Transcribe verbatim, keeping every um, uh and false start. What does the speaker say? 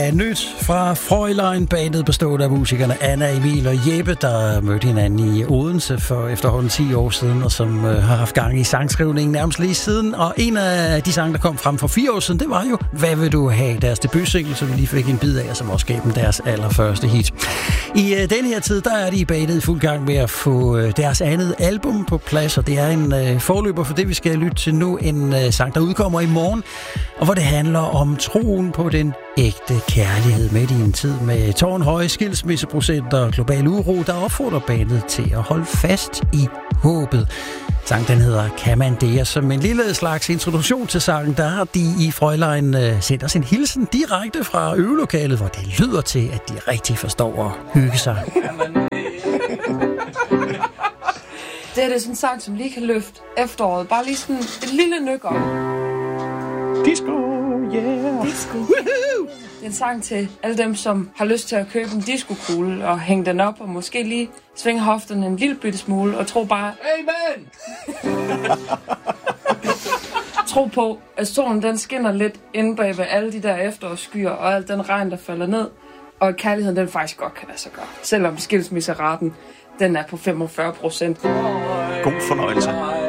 Nyt fra Fräulein-bandet bestående af musikerne Anna, Emil og Jeppe, der mødte hinanden i Odense for efterhånden ti år siden, og som øh, har haft gang i sangskrivningen nærmest lige siden. Og en af de sange, der kom frem for fire år siden, det var jo Hvad vil du have? Deres debutsingle, som vi lige fik en bid af, som også gav dem deres allerførste hit. I øh, denne her tid, der er de i bandet i fuld gang med at få øh, deres andet album på plads, og det er en øh, forløber for det, vi skal lytte til nu. En øh, sang, der udkommer i morgen, og hvor det handler om troen på den ægte kærlighed midt i en tid med tårnhøje skilsmisseprocenter og global uro, der opfordrer bandet til at holde fast i håbet. Sangen den hedder Kan man det? Som en lille slags introduktion til sangen, der har de i Fräulein sendt os en hilsen direkte fra øvelokalet, hvor det lyder til, at de rigtig forstår at hygge sig. Det er det sådan en sang, som lige kan løfte efteråret. Bare lige sådan et lille nyk om. Disco, yeah! Disco. Woohoo! Det er en sang til alle dem, som har lyst til at købe en discokugle og hænge den op, og måske lige svinge hofterne en lille bitte smule, og tro bare, amen! Tro på, at solen den skinner lidt inde bag ved alle de der efterårsskyer, og al den regn, der falder ned, og at kærligheden den faktisk godt kan lade sig gøre. Selvom skilsmisseraten, den er på femogfyrre procent. God fornøjelse.